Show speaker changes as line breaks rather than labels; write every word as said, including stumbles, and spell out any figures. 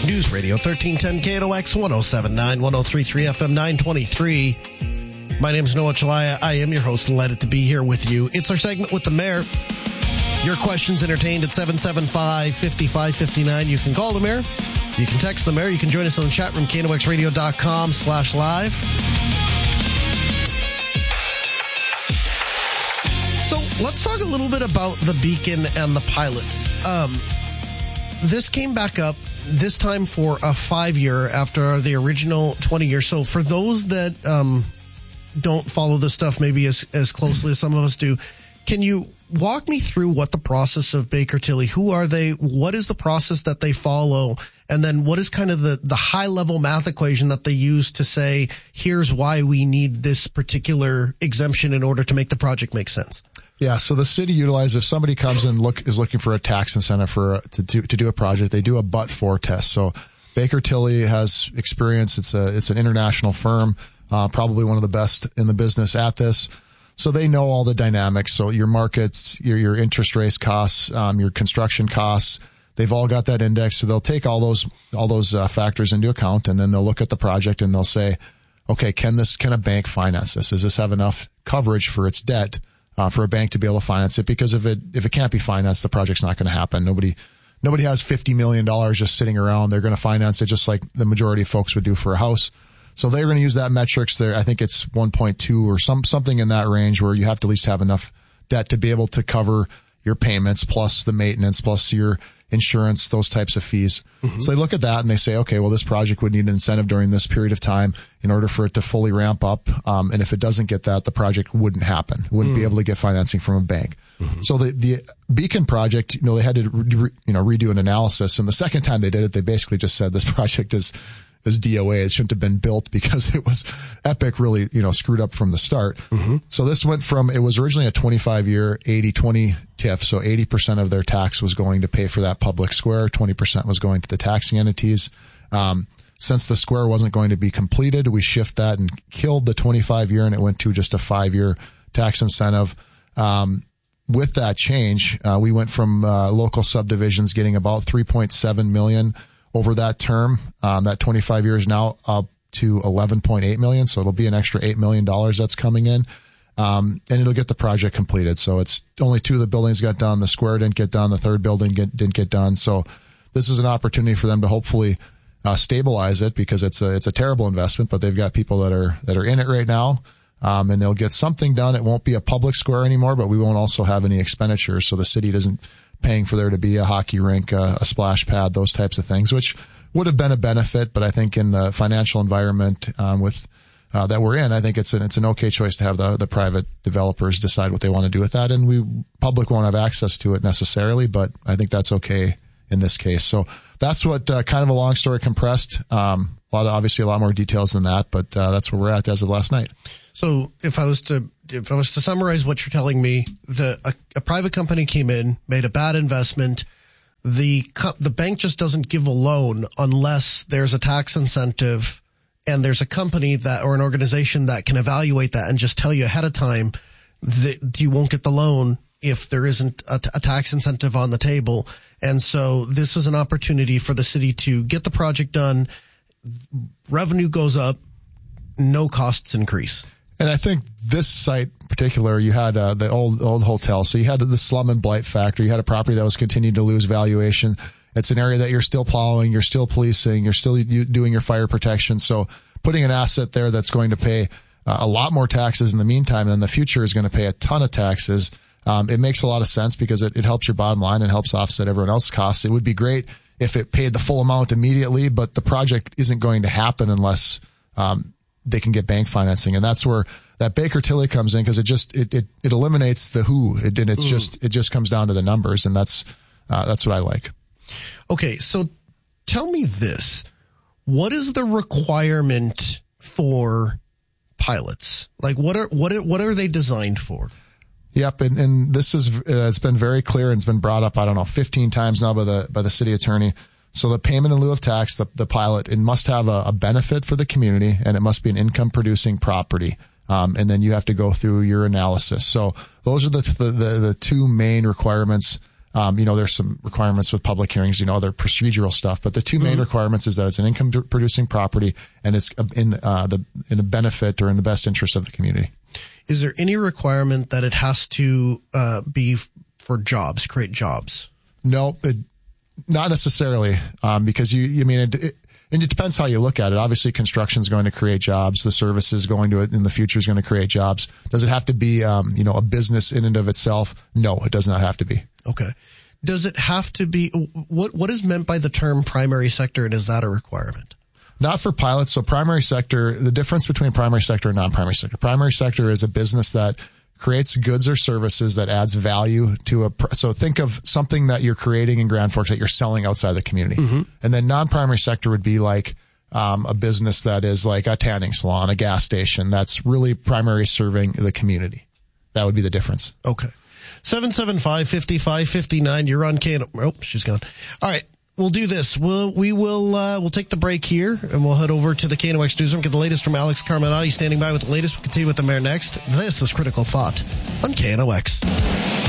News Radio thirteen ten K N O X one oh seven point nine, one oh three point three F M nine twenty-three. My name is Noah Chalaya. I am your host. Delighted to be here with you. It's our segment with the mayor. Your questions entertained at seven seven five, five five five nine. You can call the mayor. You can text the mayor. You can join us on the chat room, K N O X radio dot com slash live. So let's talk a little bit about the Beacon and the pilot. Um, this came back up, this time for a five-year after the original twenty years. So for those that um, don't follow this stuff maybe as, as closely as some of us do, can you walk me through what the process of Baker Tilly, who are they, what is the process that they follow, and then what is kind of the, the high-level math equation that they use to say, here's why we need this particular exemption in order to make the project make sense?
Yeah, so the city utilizes, if somebody comes and look is looking for a tax incentive for to do, to do a project, they do a but-for test. So Baker Tilly has experience. It's a it's an international firm, uh, probably one of the best in the business at this. So they know all the dynamics. So your markets, your your interest rates costs, um, your construction costs, they've all got that index. So they'll take all those all those uh, factors into account, and then they'll look at the project and they'll say, okay, can this can a bank finance this? Does this have enough coverage for its debt? Uh, for a bank to be able to finance it, because if it if it can't be financed, the project's not going to happen. Nobody nobody has fifty million dollars just sitting around. They're going to finance it just like the majority of folks would do for a house. So they're going to use that metrics there. I think it's one point two or some something in that range, where you have to at least have enough debt to be able to cover your payments plus the maintenance plus your insurance, those types of fees. Mm-hmm. So they look at that and they say, okay, well, this project would need an incentive during this period of time in order for it to fully ramp up. Um, and if it doesn't get that, the project wouldn't happen. It wouldn't mm. be able to get financing from a bank. Mm-hmm. So the, the Beacon project, you know, they had to, re, you know, redo an analysis. And the second time they did it, they basically just said this project is, is D O A. It shouldn't have been built because it was Epic really, you know, screwed up from the start. Mm-hmm. So this went from, it was originally a twenty-five year eighty twenty T I F. So eighty percent of their tax was going to pay for that public square. twenty percent was going to the taxing entities. Um, since the square wasn't going to be completed, we shift that and killed the twenty-five year and it went to just a five year tax incentive. Um, with that change, uh, we went from, uh, local subdivisions getting about three point seven million over that term. Um, that twenty-five years now up to eleven point eight million. So it'll be an extra eight million dollars that's coming in. Um, and it'll get the project completed. So it's only two of the buildings got done. The square didn't get done. The third building get, didn't get done. So this is an opportunity for them to hopefully, uh, stabilize it, because it's a, it's a terrible investment, but they've got people that are, that are in it right now. Um, and they'll get something done. It won't be a public square anymore, but we won't also have any expenditures. So the city doesn't paying for there to be a hockey rink, uh, a splash pad, those types of things, which would have been a benefit. But I think in the financial environment, um, with, uh, that we're in, I think it's an, it's an okay choice to have the, the private developers decide what they want to do with that. And we, public won't have access to it necessarily, but I think that's okay in this case. So that's what, uh, kind of a long story compressed. Um, a lot of, obviously a lot more details than that, but, uh, that's where we're at as of last night.
So if I was to, if I was to summarize what you're telling me, the, a, a private company came in, made a bad investment. The, the bank just doesn't give a loan unless there's a tax incentive and there's a company that, or an organization that can evaluate that and just tell you ahead of time that you won't get the loan if there isn't a, a tax incentive on the table. And so this is an opportunity for the city to get the project done. Revenue goes up, no costs increase.
And I think this site in particular, you had uh, the old old hotel. So you had the slum and blight factor. You had a property that was continuing to lose valuation. It's an area that you're still plowing, you're still policing, you're still doing your fire protection. So putting an asset there that's going to pay uh, a lot more taxes in the meantime, and in the future is going to pay a ton of taxes. Um, it makes a lot of sense because it, it helps your bottom line and helps offset everyone else's costs. It would be great if it paid the full amount immediately, but the project isn't going to happen unless um, they can get bank financing. And that's where that Baker Tilly comes in, because it just, it, it, it eliminates the who, it, and it's mm. just, it just comes down to the numbers. And that's, uh, that's what I like.
Okay. So tell me this, what is the requirement for pilots? Like what are, what are, what are they designed for?
Yep. And, and this is, uh, it's been very clear and it's been brought up, I don't know, fifteen times now by the, by the city attorney. So the payment in lieu of tax, the, the pilot, it must have a, a benefit for the community, and it must be an income producing property. Um, and then you have to go through your analysis. So those are the, the, the, the two main requirements Um, you know, there's some requirements with public hearings, you know, other procedural stuff, but the two main mm-hmm. requirements is that it's an income producing property and it's in uh, the in the benefit or in the best interest of the community.
Is there any requirement that it has to uh, be f- for jobs, create jobs?
No, it, not necessarily, um, because you, I mean, it, it, and it depends how you look at it. Obviously, construction is going to create jobs. The services going to it in the future is going to create jobs. Does it have to be, um, you know, a business in and of itself? No, it does not have to be.
Okay. Does it have to be, what, what is meant by the term primary sector, and is that a requirement?
Not for pilots. So primary sector, the difference between primary sector and non-primary sector. Primary sector is a business that creates goods or services that adds value to a, so think of something that you're creating in Grand Forks that you're selling outside the community. Mm-hmm. And then non-primary sector would be like, um, a business that is like a tanning salon, a gas station. That's really primary serving the community. That would be the difference.
Okay. seven seven five, five five five nine. You're on K. Oh, she's gone. All right. We'll do this. We'll, we will, uh, we'll take the break here and we'll head over to the K N O X newsroom, get the latest from Alex Carminati standing by with the latest. We'll continue with the mayor next. This is Critical Thought on K N O X.